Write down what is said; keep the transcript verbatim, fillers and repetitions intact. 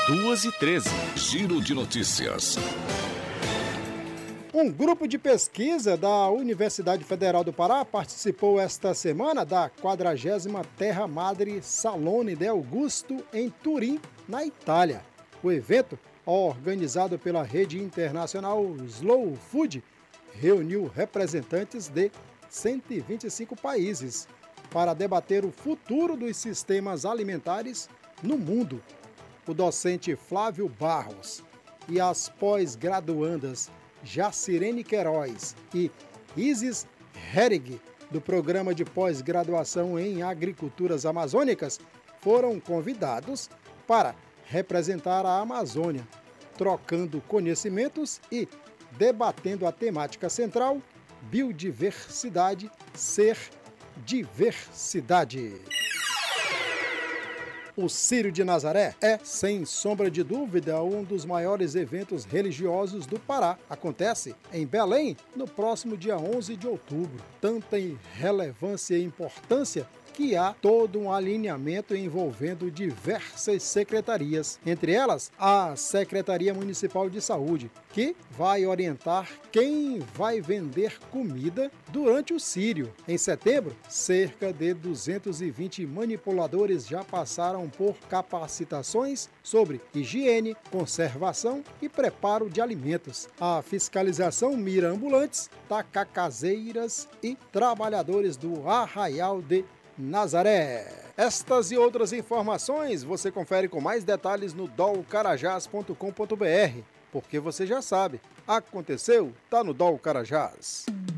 duas e treze. Giro de notícias. Um grupo de pesquisa da Universidade Federal do Pará participou esta semana da quadragésima Terra Madre Salone de Augusto em Turim, na Itália. O evento, organizado pela rede internacional Slow Food, reuniu representantes de cento e vinte e cinco países para debater o futuro dos sistemas alimentares no mundo. O docente Flávio Barros e as pós-graduandas Jacirene Queiroz e Isis Herig, do Programa de Pós-Graduação em Agriculturas Amazônicas, foram convidados para representar a Amazônia, trocando conhecimentos e debatendo a temática central: biodiversidade, ser diversidade. O Círio de Nazaré é, sem sombra de dúvida, um dos maiores eventos religiosos do Pará. Acontece em Belém no próximo dia onze de outubro. Tanta relevância e importância que há todo um alinhamento envolvendo diversas secretarias, entre elas a Secretaria Municipal de Saúde, que vai orientar quem vai vender comida durante o Círio. Em setembro, cerca de duzentos e vinte manipuladores já passaram por capacitações sobre higiene, conservação e preparo de alimentos. A fiscalização mira ambulantes, tacacazeiras e trabalhadores do Arraial de Nazaré. Estas e outras informações você confere com mais detalhes no dol carajás ponto com ponto br, porque você já sabe, aconteceu, tá no Dol Carajás.